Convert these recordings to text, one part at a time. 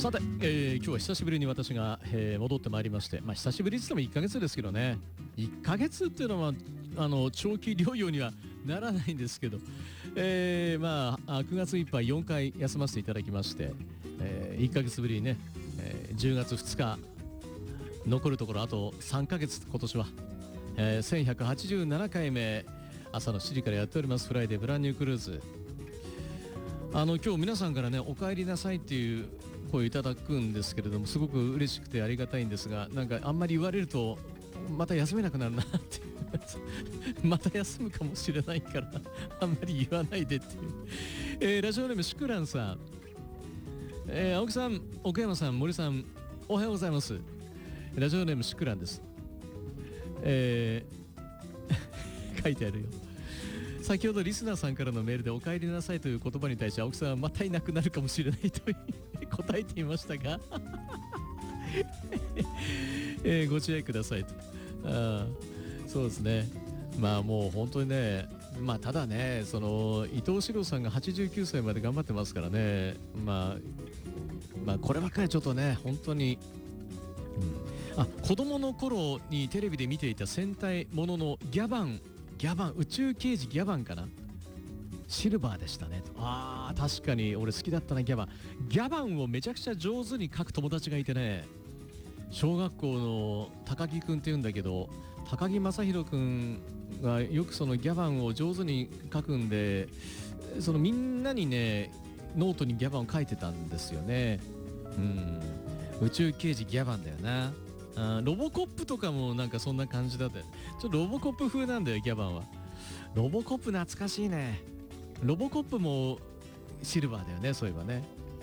さて、今日は久しぶりに私が、戻ってまいりまして、久しぶりって言っても1ヶ月ですけどね、1ヶ月っていうのは長期療養にはならないんですけど、9月いっぱい4回休ませていただきまして、1ヶ月ぶりにね、10月2日残るところあと3ヶ月、今年は、1187回目朝の7時からやっておりますフライデーブランニュークルーズ。今日皆さんからね、お帰りなさいっていう声いただくんですけれども、すごく嬉しくてありがたいんですが、なんかあんまり言われるとまた休めなくなるなってまた休むかもしれないからあんまり言わないでっていう、ラジオネームシュクランさん、青木さん、奥山さん、森さん、おはようございます。ラジオネームシュクランです。書いてあるよ。先ほどリスナーさんからのメールでお帰りなさいという言葉に対して青木さんはまたいなくなるかもしれないと答えていましたがご注意くださいと。そうですね。もう本当にね、ただね、その伊藤四郎さんが89歳まで頑張ってますからね、こればっかりちょっとね、本当に、子供の頃にテレビで見ていた戦隊もののギャバン、宇宙刑事ギャバンかな、シルバーでしたね。確かに俺好きだったな、ギャバンをめちゃくちゃ上手に描く友達がいてね、小学校の高木くんっていうんだけど、高木正宏くんがよくそのギャバンを上手に描くんで、そのみんなにねノートにギャバンを描いてたんですよね。宇宙刑事ギャバンだよな。ロボコップとかもなんかそんな感じだったよ。ちょっとロボコップ風なんだよ、ギャバンは。ロボコップ懐かしいね。ロボコップもシルバーだよね、そういえばね。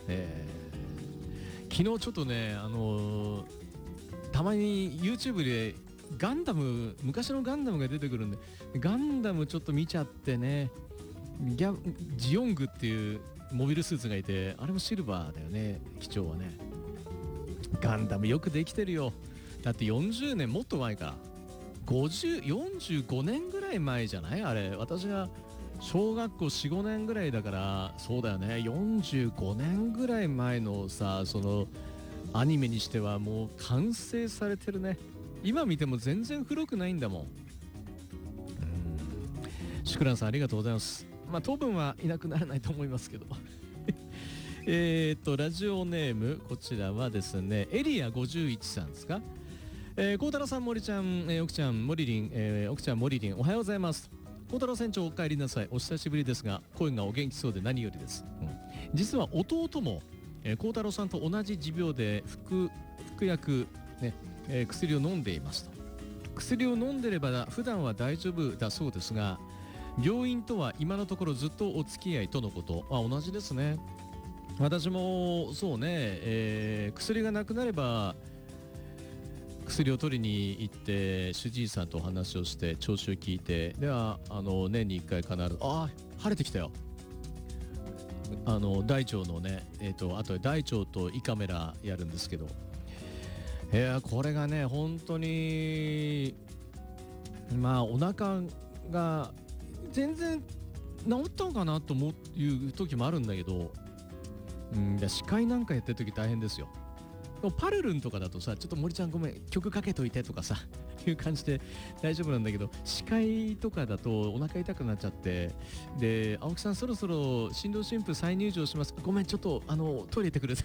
昨日ちょっとね、たまに YouTube でガンダム、昔のガンダムが出てくるんで、ガンダムちょっと見ちゃってね。ジオングっていうモビルスーツがいて、あれもシルバーだよね、機長はね。ガンダムよくできてるよ。だって40年もっと前か、45年ぐらい前じゃないあれ。私が小学校 4,5 年ぐらいだから、そうだよね、45年ぐらい前のさ、そのアニメにしてはもう完成されてるね。今見ても全然古くないんだもん。シュクランさんありがとうございます。当分はいなくならないと思いますけどラジオネーム、こちらはですね、エリア51さんですか。孝太郎さん、森ちゃん、奥ちゃん、モリリン、奥ちゃん、モリリン、おはようございます。孝太郎船長、お帰りなさい。お久しぶりですが、声がお元気そうで何よりです。実は弟も、孝太郎さんと同じ持病で服薬、ね、薬を飲んでいますと。薬を飲んでれば普段は大丈夫だそうですが、病院とは今のところずっとお付き合いとのこと。同じですね。私もそうね、薬がなくなれば薬を取りに行って主治医さんとお話をして調子を聞いて、では年に1回必ず晴れてきたよ。大腸のね、あと大腸と胃カメラやるんですけど、これがね本当にお腹が全然治ったのかなという時もあるんだけど、司会なんかやってる時大変ですよ。パルルンとかだとさ、ちょっと森ちゃんごめん曲かけといてとかさいう感じで大丈夫なんだけど、司会とかだとお腹痛くなっちゃって、で青木さんそろそろ新郎新婦再入場します、ごめんちょっとトイレ行ってくる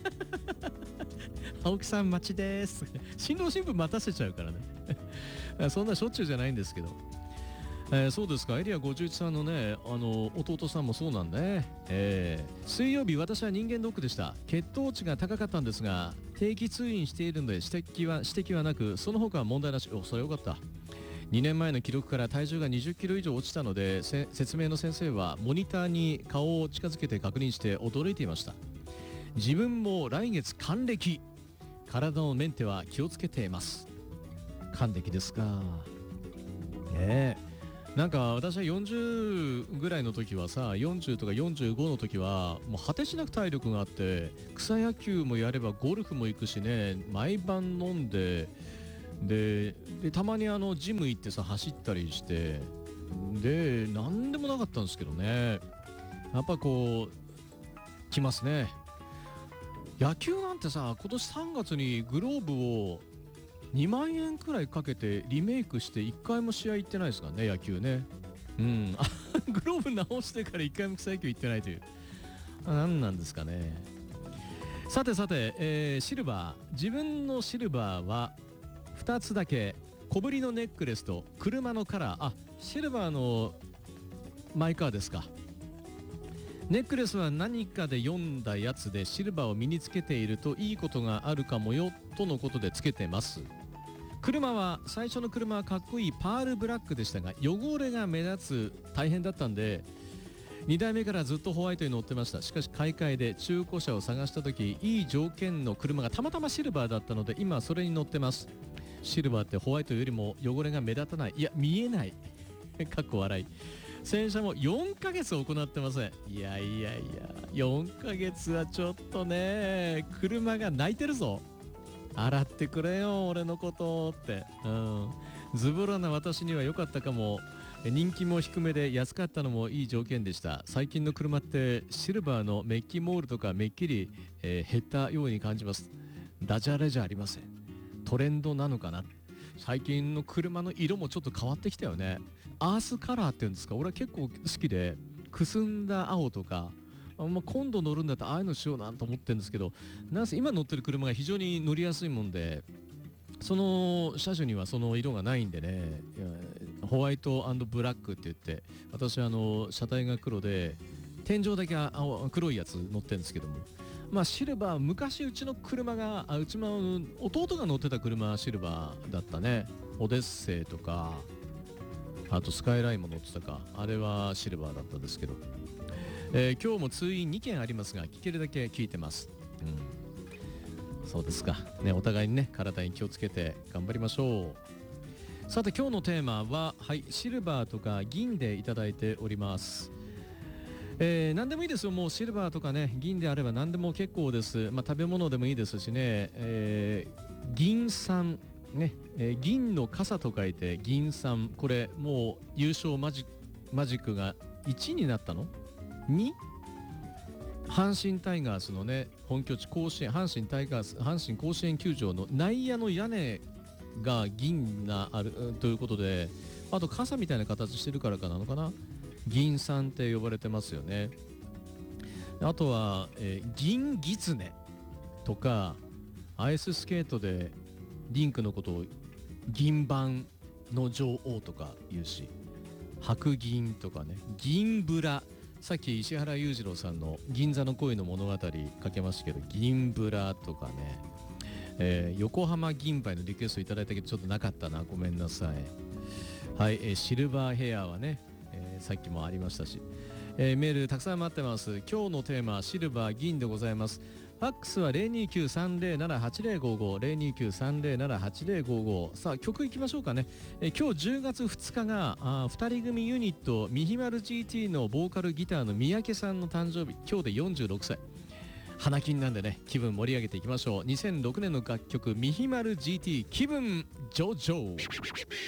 青木さん待ちです新郎新婦待たせちゃうからねそんなしょっちゅうじゃないんですけど、そうですか。エリア51さんのね、弟さんもそうなんだね。水曜日私は人間ドックでした。血糖値が高かったんですが定期通院しているので指摘はなく、その他は問題なし。それはよかった。2年前の記録から体重が20キロ以上落ちたので、説明の先生はモニターに顔を近づけて確認して驚いていました。自分も来月還暦、体のメンテは気をつけています。還暦ですか。なんか私は40ぐらいの時はさ、40とか45の時はもう果てしなく体力があって、草野球もやればゴルフも行くしね、毎晩飲んで、でたまにジム行ってさ走ったりして、で何でもなかったんですけどね、やっぱこうきますね。 野球なんてさ、今年3月にグローブを2万円くらいかけてリメイクして1回も試合行ってないですからね、野球ね。うん、グローブ直してから1回も草野球行ってないという。何なんですかね。さてさて、シルバー、自分のシルバーは2つだけ。小ぶりのネックレスと車のカラー。シルバーのマイカーですか。ネックレスは何かで読んだやつで、シルバーを身につけているといいことがあるかもよとのことでつけてます。車は最初の車はかっこいいパールブラックでしたが、汚れが目立つ大変だったんで2代目からずっとホワイトに乗ってました。しかし買い替えで中古車を探した時、いい条件の車がたまたまシルバーだったので今はそれに乗ってます。シルバーってホワイトよりも汚れが目立たない、いや見えないかっこ笑い。洗車も4ヶ月行ってません。いやいやいや、4ヶ月はちょっとね、車が泣いてるぞ。洗ってくれよ俺のことって。ズボラな私には良かったかも。人気も低めで安かったのもいい条件でした。最近の車ってシルバーのメッキモールとかめっきり、減ったように感じます。ダジャレじゃありません。トレンドなのかな。最近の車の色もちょっと変わってきたよね。アースカラーっていうんですか、俺は結構好きで、くすんだ青とか、今度乗るんだったらああいうのしようなと思ってるんですけど、なんせ今乗ってる車が非常に乗りやすいもんで、その車種にはその色がないんでね、ホワイト&ブラックって言って、私は車体が黒で天井だけ黒いやつ乗ってるんですけども、シルバー、昔うちの車がうちの弟が乗ってた車はシルバーだったね。オデッセイとか、あとスカイラインも乗ってたか、あれはシルバーだったんですけど、今日も通院2件ありますが聞けるだけ聞いてます。そうですかね。お互いにね、体に気をつけて頑張りましょう。さて今日のテーマは、シルバーとか銀でいただいております。何でもいいですよ。もうシルバーとかね、銀であれば何でも結構です。食べ物でもいいですしね、銀さんね、銀の傘と書いて銀さん。これもう優勝マジックが1になったの 2？ 阪神タイガースのね、本拠地甲子園、阪神甲子園球場の内野の屋根が銀があるということで、あと傘みたいな形してるからかなのかな。銀さんって呼ばれてますよね。あとは、銀狐とか、アイススケートでリンクのことを銀盤の女王とか言うし、白銀とかね、銀ブラ、さっき石原裕次郎さんの銀座の恋の物語かけましたけど、銀ブラとかね、横浜銀杯のリクエストいただいたけどちょっとなかったな、ごめんなさい。シルバーヘアはね、さっきもありましたし、メールたくさん待ってます。今日のテーマシルバー銀でございます。ファックスは 029-307-8055 029-307-8055。さあ曲いきましょうかね。今日10月2日が2人組ユニットミヒマル GT のボーカルギターの三宅さんの誕生日。今日で46歳。花金なんでね、気分盛り上げていきましょう。2006年の楽曲ミヒマル GT 気分上々。